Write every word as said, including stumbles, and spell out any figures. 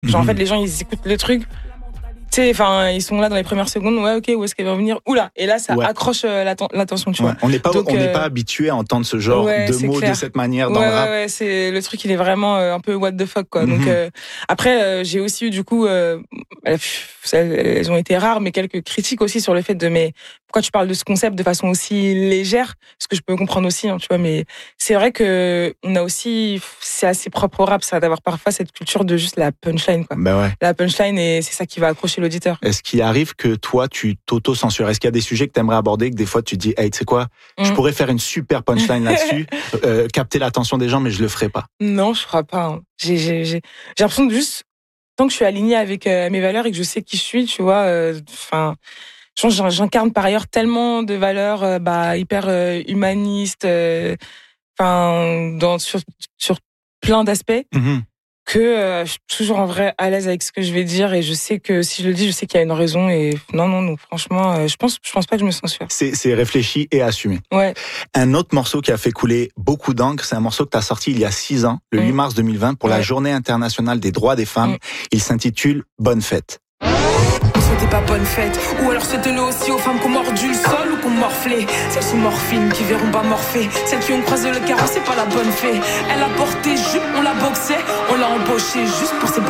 Genre, Mhm. en fait, les gens, ils écoutent le truc. Tu sais, enfin, ils sont là dans les premières secondes. Ouais, ok, où est-ce qu'elle va venir? Oula! Et là, ça Ouais. accroche euh, l'atten- l'attention, tu Ouais. vois. On n'est pas, Donc, on n'est euh, pas habitué à entendre ce genre ouais, de c'est mots clair. de cette manière Ouais, dans le ouais, rap. ouais, c'est le truc, il est vraiment euh, un peu what the fuck, quoi. Mhm. Donc euh, après, euh, j'ai aussi eu du coup, euh, elles, elles ont été rares, mais quelques critiques aussi sur le fait de mais pourquoi tu parles de ce concept de façon aussi légère, ce que je peux comprendre aussi, hein, tu vois. Mais c'est vrai que on a aussi, c'est assez propre au rap, ça, d'avoir parfois cette culture de juste la punchline, quoi. Ben ouais. La punchline, et c'est ça qui va accrocher l'auditeur. Est-ce qu'il arrive que toi, tu t'auto-censures? Est-ce qu'il y a des sujets que tu aimerais aborder, que des fois tu te dis, hey, tu sais quoi, je Mm. pourrais faire une super punchline là-dessus, euh, capter l'attention des gens, mais je le ferai pas. Non, je crois pas. Hein. J'ai, j'ai, j'ai, j'ai l'impression de juste, tant que je suis alignée avec euh, mes valeurs et que je sais qui je suis, tu vois, enfin, euh, je pense que j'incarne par ailleurs tellement de valeurs, euh, bah, hyper euh, humanistes, enfin, euh, dans sur sur plein d'aspects, Mm-hmm. que euh, je suis toujours en vrai à l'aise avec ce que je vais dire et je sais que si je le dis, je sais qu'il y a une raison et non, non, non, franchement, euh, je pense, je pense pas que je me censure. C'est, c'est réfléchi et assumé. Ouais. Un autre morceau qui a fait couler beaucoup d'encre, c'est un morceau que tu as sorti il y a six ans, le Mm. huit mars deux mille vingt, pour ouais. la Journée internationale des droits des femmes. Mm. Il s'intitule Bonne fête. C'était pas bonne fête, ou alors c'était le aussi aux femmes qui ont mordu le sol ou qui ont morflé. Celles sous morphine qui verront pas morfler, celles qui ont croisé le carreau, c'est pas la bonne fée. Elle a porté jupe, on l'a boxé, on l'a embauché juste pour ses bonnes